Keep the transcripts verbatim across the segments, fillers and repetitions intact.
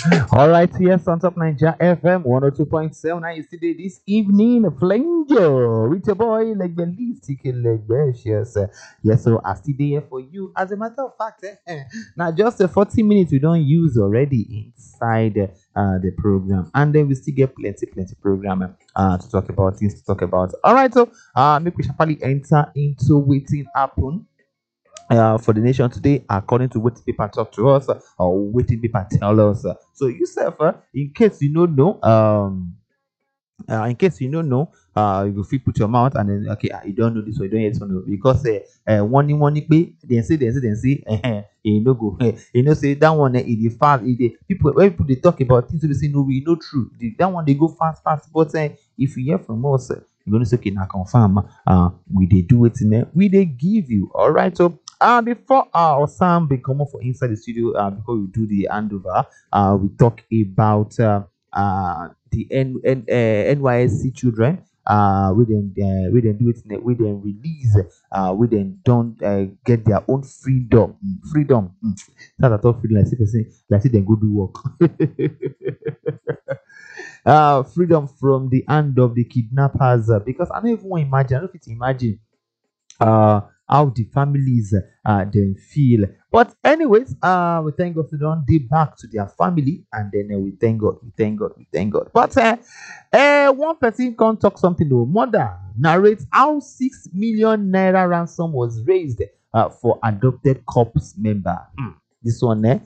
All right, yes, on Top Ninja F M one oh two point seven. Now you see the- this evening, Flanger with your boy, like the least he can like best. Yes, uh, yes, so I still there for you. As a matter of fact, eh, eh, now just the forty minutes we don't use already inside uh, the program, and then we still get plenty, plenty program uh, to talk about, things to talk about. All right, so uh, maybe we shall probably enter into waiting happen uh, for the nation today, according to what people talk to us uh, or what people tell us. uh. So yourself, uh, in case you don't know, um, uh, in case you don't know, uh, you fit put your mouth and then okay, uh, you don't know this or you don't yet know because uh, uh, one in one pay, then say, then say, then say, uh, you know go, eh, you know say that one uh, it is fast. It dey- people when people they talk about things they say no, we know true. The, that one they go fast, fast. But uh, if you hear from us, uh, you're gonna say okay, now confirm. Uh, we they do it in there, we they give you. All right, so. Uh, before uh, Sam become for inside the studio, uh, before we do the handover, uh, we talk about uh, uh, the N, N, uh, N Y S C children. Uh, we then uh, we then do it. in- We then release. Uh, we then don't uh, get their own freedom. Mm, freedom. Mm. That's at all freedom. Like say person, like say they go do work. uh, freedom from the hand of the kidnappers. Uh, because I don't even want to imagine. I don't fit imagine uh how the families uh then feel. But anyways, uh we thank God to don't they back to their family, and then uh, we thank God, we thank God, we thank God. But uh, uh one person can't talk something though. Mother narrates how six million naira ransom was raised uh, for adopted corps member. Hmm. This one, eh?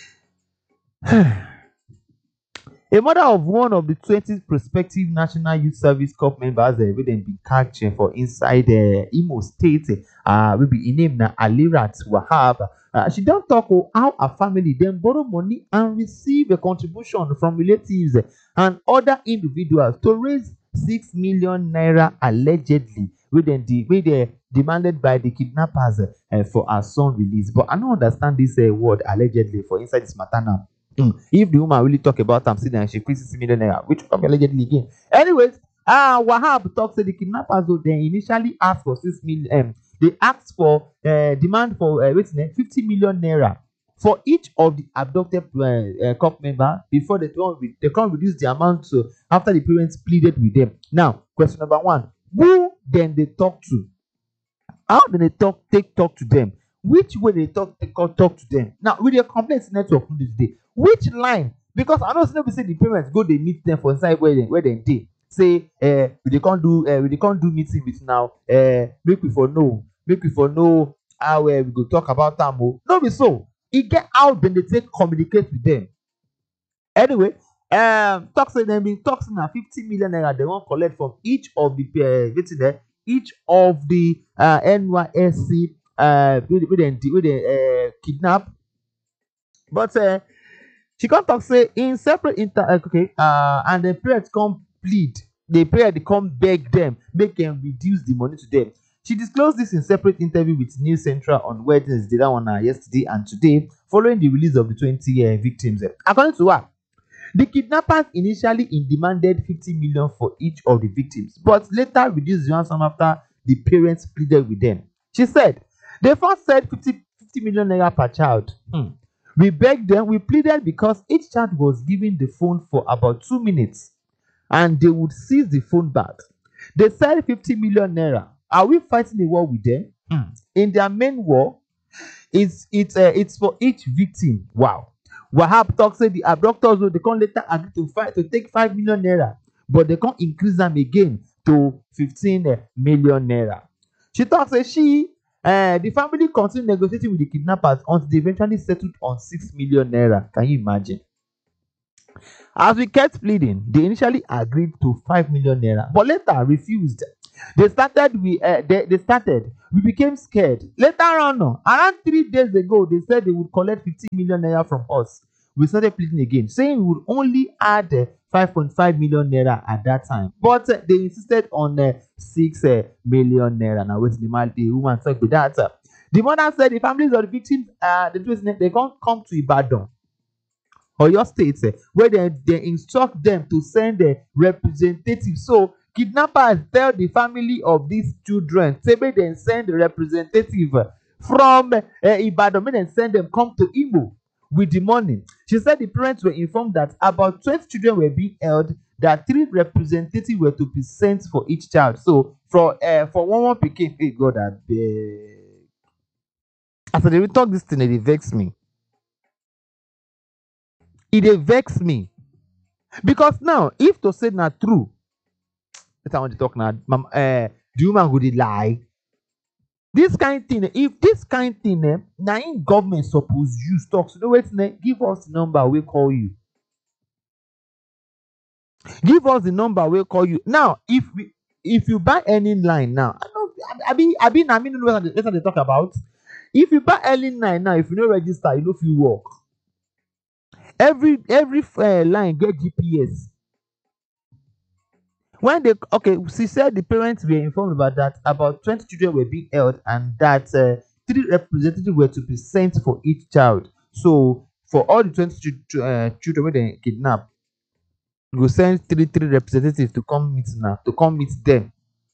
A mother of one of the twenty prospective National Youth Service Corps members uh, wey dem bin catch uh, for inside uh, Imo State, uh, wey be im name na Alirat Wahab. Uh, she don talk oh, how her family dem borrow money and receive a contribution from relatives and other individuals to raise six million naira allegedly wey dem de wey dey demanded by the kidnappers uh, for her son release. But I no understand this uh, word allegedly for inside this matter now. Mm. If the woman really talk about am, say that she free sixty million naira, which come allegedly again. Anyways, uh Wahab talk say the kidnappers though they initially asked for six million. Um, they asked for uh, demand for uh, wait a minute, fifty million naira for each of the abducted uh, uh, corps member before they don't re- they can't reduce the amount to after the parents pleaded with them. Now, question number one: who then they talk to? How do they talk take talk to them? Which way they talk take talk talk to them? Now with your complaints network this day, which line? Because I know say no be say the parents go dey meet them for inside where dem where dem dey say uh, we dey come do uh, we dey come do meeting with now uh, make we for know make we for know how uh, we go talk about am o. No be so. E get how dem dey take communicate with them. Anyway, um, talk say dem bin talk say na fifty million naira dem wan collect from each of the uh, wetin there, each of the uh, N Y S C uh, wey wey dem wey dem uh, kidnap. But uh, she come talk say in separate inter uh, okay uh, and the parents come plead, the parents dey come beg dem make dem reduce the money to them. She disclosed this in separate interview with News Central on Wednesday, that one na yesterday and today, following the release of the twenty uh, victims. According to her, the kidnappers initially in demanded fifty million for each of the victims, but later reduced the ransom after the parents pleaded with them. She said, they first said fifty, fifty million naira per child. Hmm. We begged them, we pleaded because each child was given the phone for about two minutes and they would seize the phone back. They said fifty million naira. Are we fighting a war with them? Hmm. In their main war, it's it's uh, it's for each victim. Wow. Wahab talks say the abductors though they can't later agree to fight to take five million naira, but they can't increase them again to fifteen uh, million naira. She talks say she uh, the family continued negotiating with the kidnappers until they eventually settled on six million naira. Can you imagine? As we kept pleading, they initially agreed to five million naira, but later refused. They started, we uh, they, they started, we became scared. Later on, no, around three days ago, they said they would collect fifty million naira from us. We started pleading again, saying we would only add uh, five point five million naira at that time. But uh, they insisted on uh, six uh, million naira. Now, what's the man, the woman talk with that? Uh, the mother said the families of the victims, uh, they, they can't come to Ibadan or your state eh, where they, they instruct them to send a representative. So kidnappers tell the family of these children say make dem send a representative from uh, Ibadan, make dem send them come to Imo, with the money. She said the parents were informed that about twenty children were being held, that three representatives were to be sent for each child. So for uh, for one one pikin, hey God abeg. As I dey talk this thing, e dey vex me. E dey vex me because now if to say na true, that's I want to talk now. Mam, uh, the woman go dey lie. This kind thing, if this kind thing, eh, na im government suppose use talk. So no wait, eh, give us the number, we call you. Give us the number, we call you. Now, if we if you buy any line now, I know I be I be I mean what they, what they talk about. If you buy any line now, if you no register, you know if you work. Every every uh, line get G P S. When they okay, she said the parents were informed about that about twenty children were being held, and that uh, three representatives were to be sent for each child. So for all the twenty ch- uh, children when they kidnap, we go send three three representatives to come meet now to come meet them.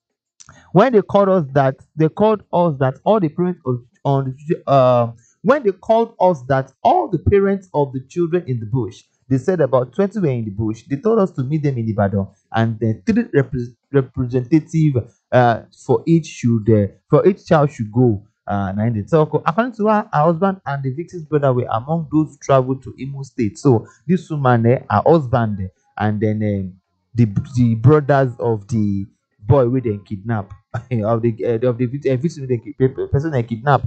When they called us that they called us that all the parents of on the children, uh, when they called us that all the parents of the children in the bush, they said about twenty were in the bush. They told us to meet them in Ibadan, and then three repre- representative uh, for each should uh, for each child should go. Uh, now in the talk, according to her, her husband and the victim's brother were among those who traveled to Imo State. So this woman, eh, her husband, eh, and then um, the the brothers of the boy wey dem kidnap of the uh, of the vic- uh, victim wey dem ki- pe- person dem kidnap.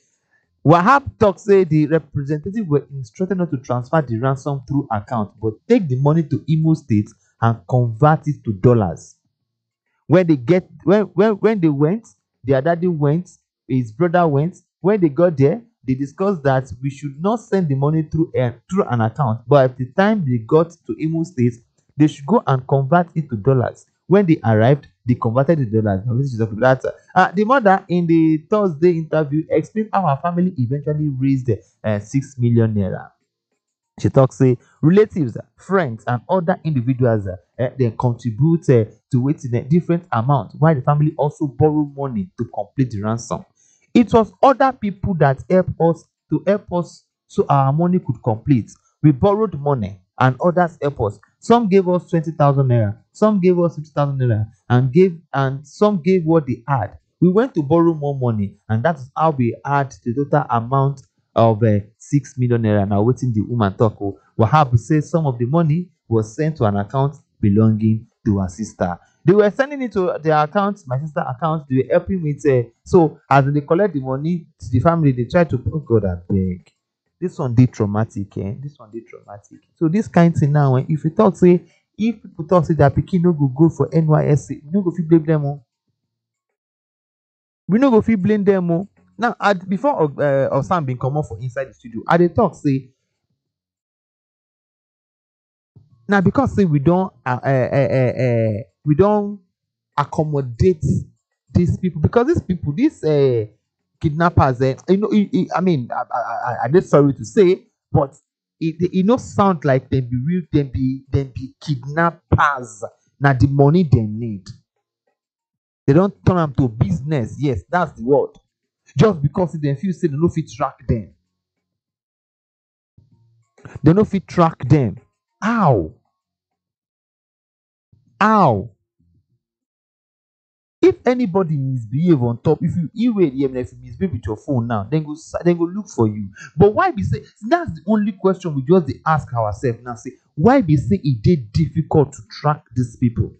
Wahab talk say the representative were instructed not to transfer the ransom through account, but take the money to Imo State and convert it to dollars. When they get when when when they went, their daddy went, his brother went. When they got there, they discussed that we should not send the money through a, through an account, but at the time they got to Imo State, they should go and convert it to dollars. When they arrived, they converted the dollars. Now, this is that. Uh, the mother in the Thursday interview explained how her family eventually raised uh, six million naira. She talks say relatives, friends, and other individuals uh, eh, they contribute uh, to it in a different amount, while the family also borrow money to complete the ransom. It was other people that helped us to help us so our money could complete. We borrowed money and others help us. Some gave us twenty thousand naira, some gave us fifty thousand naira, and gave and some gave what they had. We went to borrow more money, and that is how we had the total amount of uh, six million naira. Now, waiting the woman talk. Oh, Wahab says some of the money was sent to an account belonging to her sister. They were sending it to their account, my sister account. They were helping with. Uh, so as they collect the money to the family, they try to. Oh God, I beg. This one did traumatic, eh? This one did traumatic. So this kind thing now, eh, if you talk say, if people talk say that pikin no go go for N Y S C, we no go fit blame them. Oh. We no go fit blame them. Oh. Now, at, before uh, Osam bin comot for inside the studio, I dey talk say, now because say we don't uh, uh, uh, uh, we don't accommodate these people, because these people, these uh, kidnappers, uh, you know, it, it, I mean, I, I, I, I'm just sorry to say, but it, it, it no sound like them be real, them be them be kidnappers. Now the money they need, they don't turn them to business. Yes, that's the word. Just because they feel say they no fit track them, they no fit track them. How? How? If anybody misbehave on top, if you e-wait here, if you misbehave with your phone now, then go sa- then go look for you. But why be say that's the only question we just dey ask ourselves now? Say why be say it dey difficult to track these people?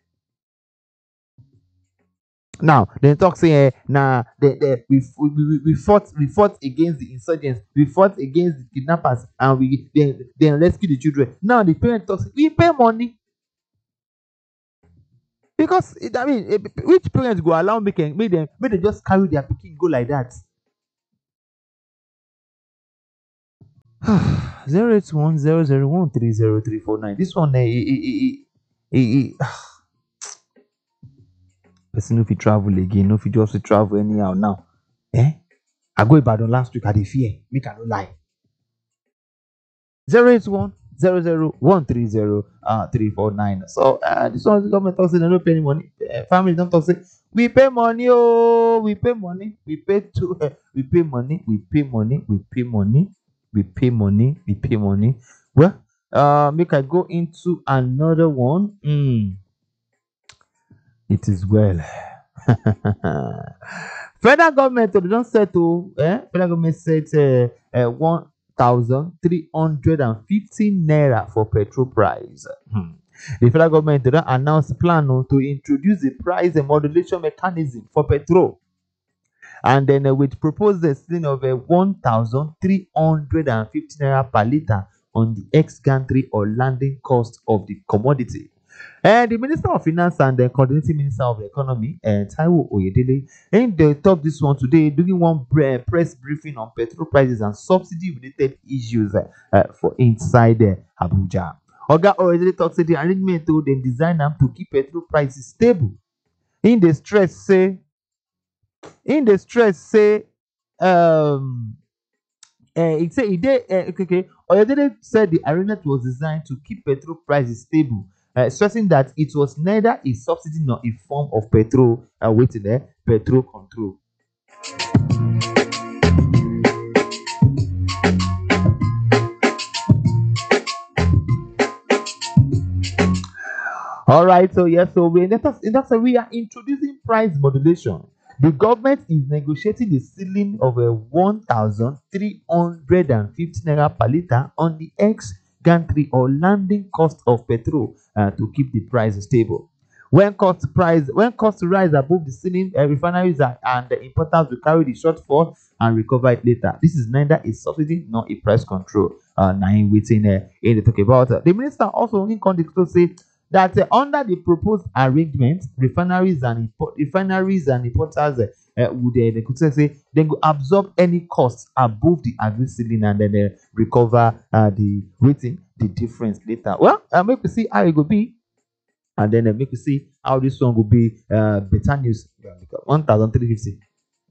Now they talk say eh, nah, they, they, we, we, we, we fought we fought against the insurgents, we fought against the kidnappers, and we then then rescue the children. Now the parents talk say we pay money. Because it, I mean, eh, which parents go allow make them make them make them just carry their pikin go like that? Zero eight one zero zero one three zero three four nine. This one, eh, eh, eh, eh, eh, eh, person no fit travel again. No fit just fit travel anyhow now. Eh? I go Ibadan last week. I dey fear. Make I no lie. Zero eight one zero zero one three zero uh three four nine. So uh, this one the government talk say they no pay any money. Uh, family don't talk say we pay money. Oh, we pay money. We pay to. Uh, we pay money. We pay money. We pay money. we pay money, we pay money. Well, uh, make I go into another one. Mm, it is well. Federal government oh, they don set oh, eh? Federal government set uh, uh, one thousand three hundred and fifty naira for petrol price. Hmm. The federal government they don announce plan oh, to introduce a price and modulation mechanism for petrol, and then uh, with proposed a ceiling of uh, one thousand three hundred and fifty naira per litre on the ex-gantry or landing cost of the commodity. And the Minister of Finance and the Coordinating Minister of the Economy, uh, Taiwo Oyedele, and they talk this one today during one bre- press briefing on petrol prices and subsidy-related issues uh, uh, for inside uh, Abuja. Oga Oyedele talks say the arrangement to dem design am to keep petrol prices stable. In the stress say, in the stress say, um, uh, it say it dey uh, okay, okay. Oyedele said the arrangement was designed to keep petrol prices stable, uh, stressing that it was neither a subsidy nor a form of petrol uh, waiting there, petrol control. All right, so yes, so we that's, that's why we are introducing price modulation. The government is negotiating the ceiling of a one thousand three hundred and fifty naira per litre on the ex gantry or landing cost of petrol uh, to keep the price stable. When cost price when costs rise above the ceiling, uh, refineries are, and the importers will carry the shortfall and recover it later. This is neither a subsidy nor a price control. Uh, now in waiting uh, in the talk about uh, the minister also in context to say that uh, under the proposed arrangement, refineries and import, refineries and importers uh, uh, would uh, they could say, say they go absorb any costs above the agreed ceiling and then uh, recover uh, the waiting the difference later. Well, uh, make we see how it will be, and then uh, make we see how this one will be uh, better news. One thousand three fifty.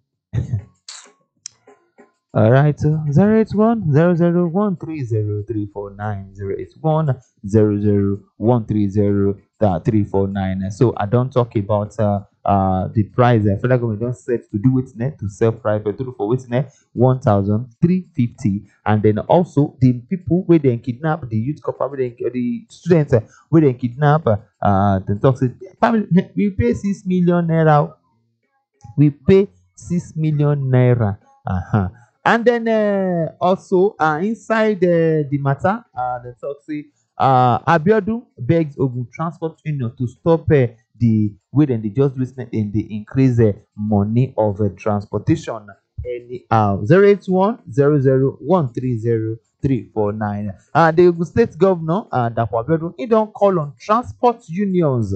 All right, so zero eight one zero zero one three zero three four nine zero eight one zero zero one three zero three four nine. So I don't talk about uh, uh the price. Uh, federal government don't set to do it net to sell price petrol for what's net one thousand three fifty, and then also the people where they kidnap the youth couple, where they, the students uh, where they kidnap. Uh, uh the talk say family we pay six million naira. We pay six million naira. Uh-huh. And then uh, also uh, inside uh, the matter, uh, the talk say uh, Abiodun begs Ogun Transport Union to stop uh, the way then they just recently in the increase uh, money of uh, transportation. Anyhow, zero eight one zero zero one three zero three four nine. Uh, the Ogun State Governor, uh, Dapo Abiodun, he don't call on transport unions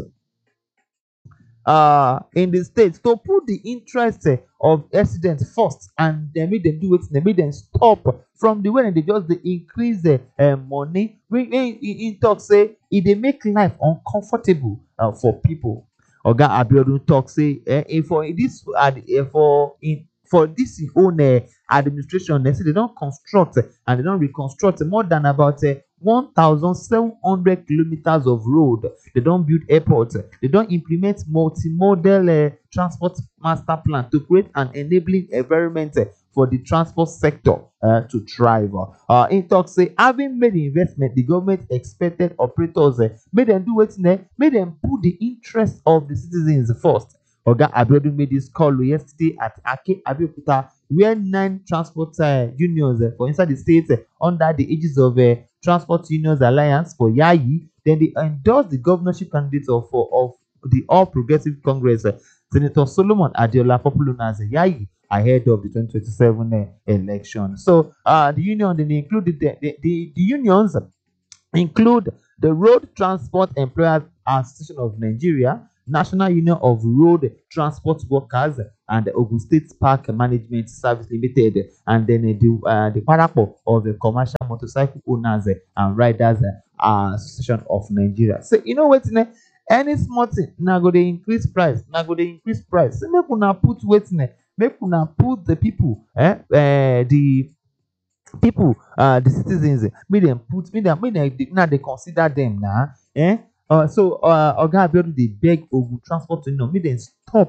uh in the state to put the interest uh, of residents first, and then make them do it, they make them stop from the way they just dey increase the uh, money wey wey he talk say e dey make life uncomfortable uh, for people. Oga Abiodun talk say eh, eh, for this uh, eh, for in for this him own uh, administration, they say they don construct uh, and they don reconstruct more than about uh, one thousand seven hundred kilometers of road. They don build airports. They don implement multimodal uh, transport master plan to create an enabling environment uh, for the transport sector uh, to thrive. Uh, in talk say having made the investment, the government expected operators uh, make them do wetin uh, make them put the interest of the citizens first. Oga Abiodun made this call yesterday at Ake Abeokuta, where nine transport uh, unions uh, for inside the state uh, under the aegis of uh, Transport Unions Alliance for Yayi, then they endorsed the governorship candidate of, of the All Progressive Congress, uh, Senator Solomon Adeola, popular known as Yayi, ahead of the twenty twenty-seven uh, election. So uh, the union then included the, the, the, the unions include the Road Transport Employers Association of Nigeria, National Union of Road Transport Workers, and the Ogun State Park Management Service Limited, and then uh, the uh, the Parapo of the Commercial Motorcycle Owners and Riders uh, Association of Nigeria. So you know what? Any small thing now go dey increase price, now go dey increase price. So make una put wetin, make una put the people, eh, uh, the people, uh, the citizens, make them put, make them, make them now they consider them now, eh. Uh, so uh, Oga Abiodun dey beg Ogun Transport Union make dem stop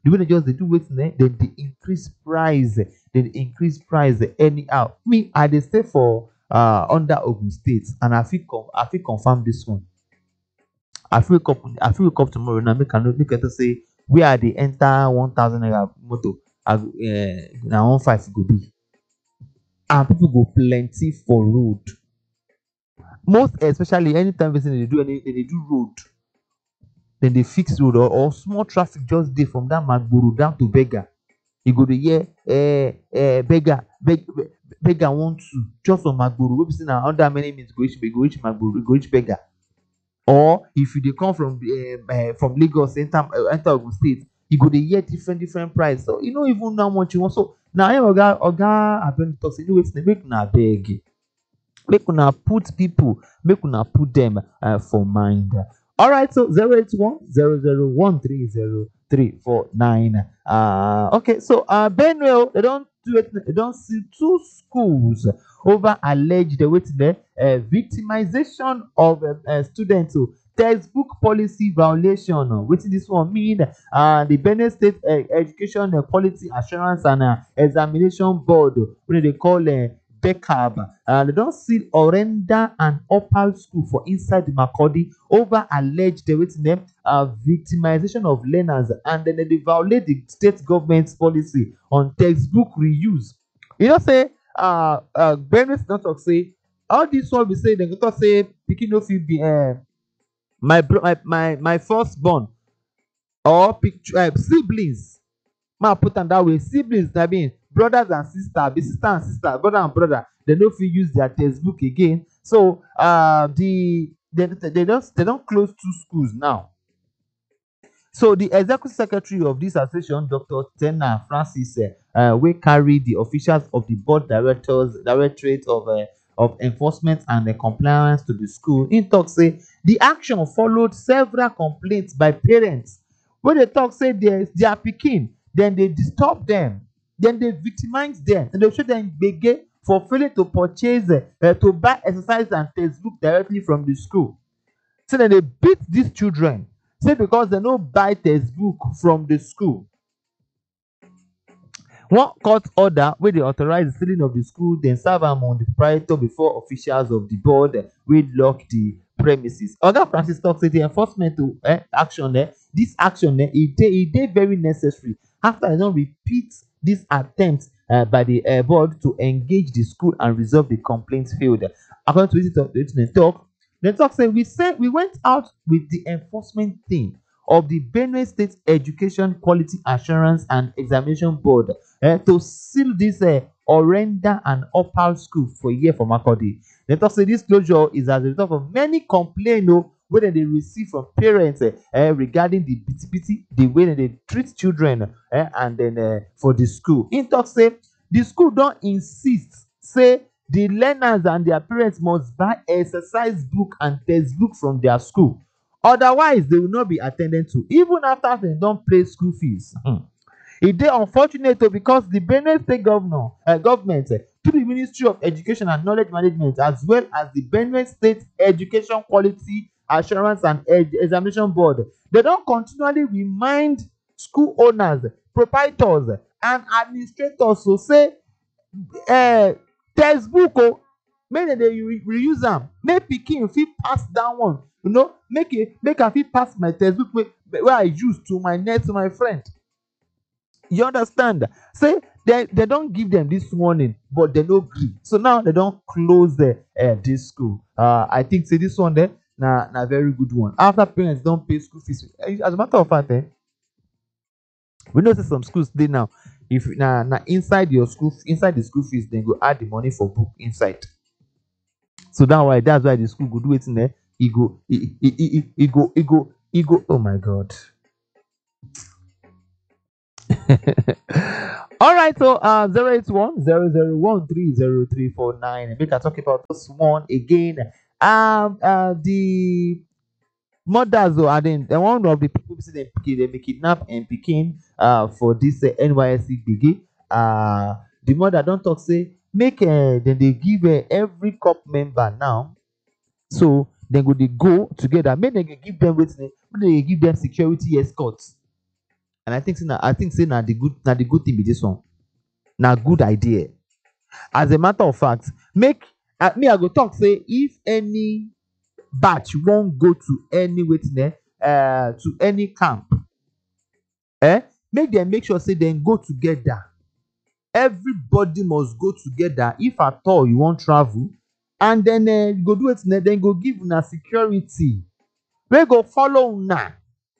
The way they just they do wetin eh, then they increase price, eh, then they increase price eh, anyhow. Me, I dey stay for uh under Ogun State, and I fit com I fit confirm this one. I fit wake up I fit wake up tomorrow now, make I know make I know say where I dey enter one thousand naira motor, I go um na one five e go be, and people go plenty for road. Most especially anytime person dey do any dem dey do road, dem dey fix road, or or small traffic just dey from that Magboro down to Berger. You go dey hear um um Berger beg Berger one two just from Magboro, wey be say na under how many minutes go reach go reach Magboro, go reach Berger. Or if you dey come from um um from Lagos enter um enter Ogun State, you go dey hear different different price. So you no even know how much you want. So na im oga oga Abeni talk say, you know wetin, make una abeg, make una put people, make una put them um for mind. Alright, so zero eight one zero zero one three zero three four nine. Uh okay, so uh Benue o, they don do it, they don see two schools over alleged wetin there uh, victimization of uh, uh, students o, textbook policy violation. uh, Wetin this one mean? Uh, the Benue State uh, Education uh, Quality Assurance and uh, Examination Board, uh, wey they call uh, BECAB, uh, they don seal Orenda and Opal School for inside the Makurdi over alleged uh, wetin there uh, victimization of learners, and then they violate the state government's policy on textbook reuse. You know say uh uh Benue don talk say all this one be say dem go talk say pikin no fit be um my bro my my my first born or picture um siblings, ma put am that way, siblings na mean brothers and sisters, be sister and sister, brother and brother, dem no fit use their textbook again. So uh the they they just they don close two schools now. So the executive secretary of this association, Doctor Tenna Francis, uh, uh, wey carry the officials of the board directors directorate of uh, of enforcement and uh, compliance to the school, im talk say the action followed several complaints by parents wey dey talk say their their pikin dem dey disturb dem, dem dey victimize dem, dem dey show dem gbege for failing to purchase uh, to buy exercise and textbook directly from the school. Say dem dey beat these children, say because dem no buy textbook from the school. One court order wey dey authorize the sealing of the school then serve am on the proprietor before officials of the board uh, wey lock the premises. Oga Francis talk say the enforcement to eh, action eh, this action eh, e dey e dey very necessary after dem don repeat this attempt uh, by the uh, board to engage the school and resolve the complaint failed. According to wetin dem talk, dem talk say we say we went out with the enforcement team of the Benue State Education Quality Assurance and Examination Board uh, to seal this uh, Orenda and Opal School for here for Makurdi. Dem talk say this closure is as a result of many complaints o wey dem dey receive from parents uh, uh, regarding the bitty-bitty, the way dem dey treat children uh, and then uh, for the school. Im talk say the school don insist say the learners and their parents must buy exercise book and textbook from their school, otherwise they will not be attended to even after dem don pay school fees. um E dey unfortunate o because the Benue State governor uh, government uh, through the Ministry of Education and Knowledge Management as well as the Benue State Education Quality Assurance and Ed Examination Board, they don continually remind school owners, proprietors and administrators to say uh, textbook o, make dem dey re reuse am, make pikin fit pass that one, you know, make e make I fit pass my textbook wey wey I use to my next to my friend. You understand? Say they they don give them this warning but they no gree, so now they don close the uh, this school. uh I think say this one there na na very good one after parents don pay school fees. As a matter of fact, eh, we know say some schools dey now, if na na inside your school inside the school fees dem go add the money for book inside. So that why that's why the school go do wetin eh, e go e e e e go e go e go oh my god. All right, so uh zero eight one zero zero one three zero three four nine. Make I talk about this one again. Um uh the mothers though, and then one of the people say they pikin they may kidnap and pikin uh for this uh, N Y S C gbege. Uh the mother don't talk say make uh, then they give uh, every corp member now, so then go they go together. Make they give them with make they give them security escorts. And I think say na I think say na the good na the good thing be this one. Na good idea. As a matter of fact, make uh, me I go talk say if any batch wan go to any wetin eh uh, to any camp, eh make dem make sure say dem go together. Everybody must go together if at all you wan travel, and then uh, you go do wetin eh dem go give una security wey go follow una.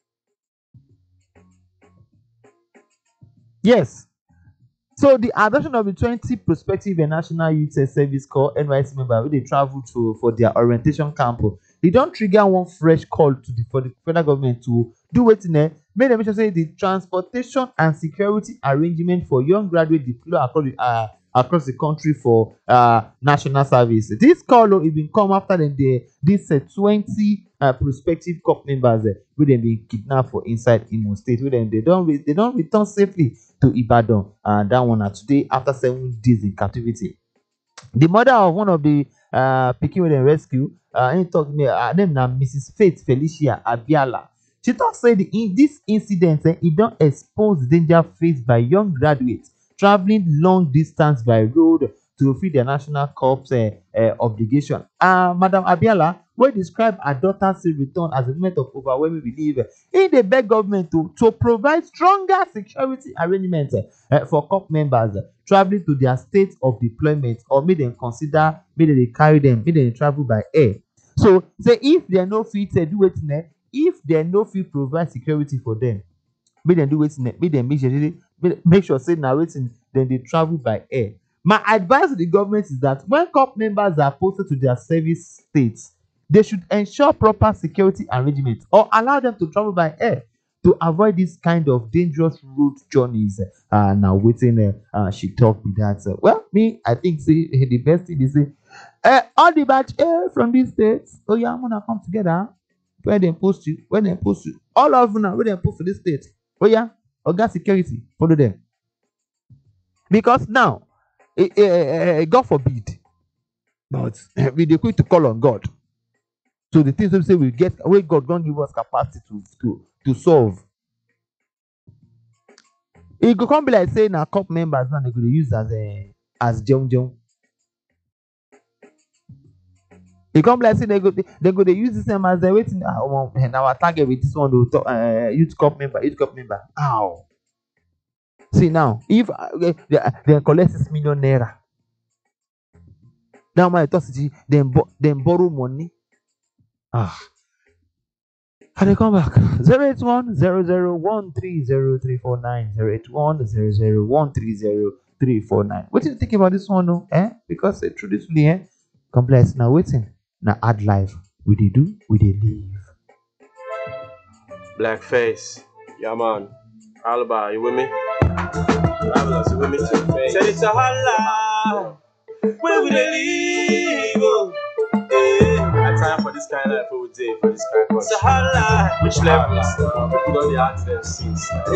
Yes. So the adoption of the twenty prospective and national youth uh, service corps N Y S C members wey dey travel to for their orientation camp, e don trigger one fresh call to the for the federal government to do wetin eh make dem make sure say the transportation and security arrangement for young graduates deploy across the uh, across the country for uh, national service. This call oh, e bin come after dem dey this uh, twenty uh, prospective corps members uh, wey dem bin kidnap for inside Imo State, wey dem dey don re they don return safely to Ibadan, and that one na today after seven days in captivity. The mother of one of the uh, pikin wey dem rescue, uh, im talk me her name na Missus Faith Felicia Abiala. She talk say the in this incident eh, e don expose the danger faced by young graduates traveling long distance by road to fulfill their national corps uh, uh, obligation. Uh, Madam Abiala, wey describe her daughter's return as a moment of overwhelming relief, e dey beg government to to provide stronger security arrangements uh, for corps members uh, traveling to their state of deployment, or make dem consider make dem dey carry dem make dem dey travel by air. So say if dem no fit uh, do wetin eh if dem no fit provide security for dem, make dem do wetin eh make dem make sure say make make sure say na wetin dem dey travel by air. My advice to the government is that when corps members are posted to their service states, they should ensure proper security arrangements or allow them to travel by air to avoid this kind of dangerous road journeys. Uh, now waiting, uh, uh, she talked with that. Uh, well, me, I think say the best thing is say, uh, all the batch uh, from these states, oh yeah, I'm gonna come together. Where they post you, when they post you, all of them, where they post to this state, oh yeah, Oga security, follow them. Because now, eh, eh, eh, eh, God forbid, but eh, we dey quick to call on God. So the things we say we get, where God don't give us capacity to to to solve. It go come be like saying our corps members now they go dey use as a as jong jong. It come be like say they go they go dey use this same as they waiting. Ah, omo, and our target with this one to talk, uh, youth corps member, youth corps member. Ow. See now, if uh, they, they, they collect six million naira, now my thought is them bo them borrow money. Ah, and they come back zero eight one zero zero one three zero three four nine zero eight one zero zero one three zero three four nine. What do you think about this one, no? Eh? Because uh, truthfully, eh, complex now waiting. Now add life. We dey do, we dey live. Blackface, yeah man. Alba, you with me? Fabulous, you with me too? Said it's a holla. Where we dey live? Oh, yeah. Time for this kind of life, we would day for this kind of. It's a holla. Which level? People don't dey ask them since.